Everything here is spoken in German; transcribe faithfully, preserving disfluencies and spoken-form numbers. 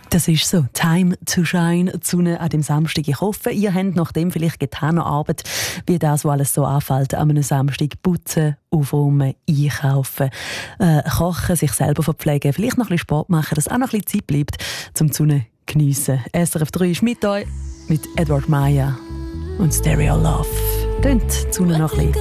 Das ist so. Time to shine. Die Sonne an dem Samstag. Ich hoffe, ihr habt nach dem vielleicht getaner Arbeit, wie das, was alles so anfällt, an einem Samstag putzen, aufräumen, einkaufen, äh, kochen, sich selber verpflegen, vielleicht noch ein bisschen Sport machen, dass auch noch ein bisschen Zeit bleibt, um die Sonne zu geniessen. S R F drei ist mit euch, mit Edward Maya und Stereo Love. Tönt die Sonne noch ein bisschen.